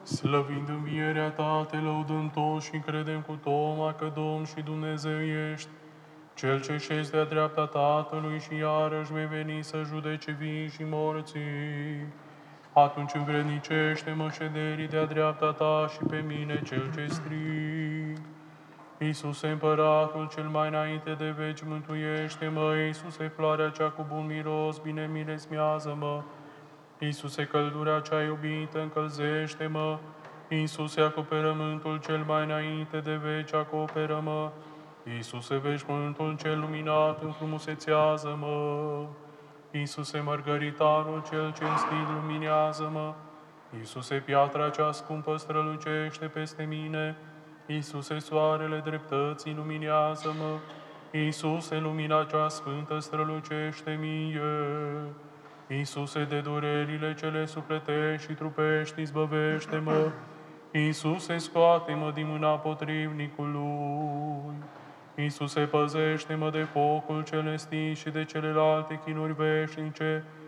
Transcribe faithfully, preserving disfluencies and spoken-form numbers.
Slăvind învierea ta, te lăudăm toți și credem cu toma că Domn și Dumnezeu ești, Cel ce șezi de-a dreapta Tatălui și iarăși vei veni să judece vii și morții. Atunci învrednicește-mă șederii de-a dreapta ta și pe mine cel ce strig. Iisuse, Împăratul cel mai înainte de veci, mântuiește-mă. Iisuse, floarea cea cu bun miros, bine miresmează-mă. Iisuse, căldura cea iubită, încălzește-mă. Iisuse, acoperământul cel mai înainte de veci, acoperă-mă. Iisuse, veșmântul cel luminat, înfrumusețează-mă. Iisuse, mărgăritarul cel cinstit, luminează-mă. Iisuse, piatra cea scumpă, strălucește peste mine. Iisuse, soarele dreptății, luminează-mă. Iisuse, lumina cea sfântă, strălucește mie. Iisuse, de durerile cele sufletești și trupești, izbăvește-mă. Iisuse, scoate-mă din mâna potrivnicului. Iisuse, păzește-mă de focul celestii și de celelalte chinuri veșnice,